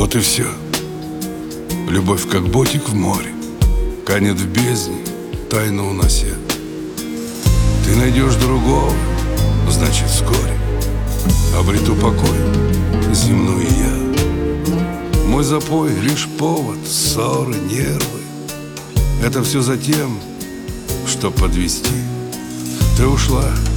Вот и все. Любовь, как ботик в море, канет в бездне, тайну унося. Ты найдешь другого, значит, вскоре обрету покой земной я. Мой запой — лишь повод, ссоры, нервы. Это все за тем, чтоб подвести. Ты ушла,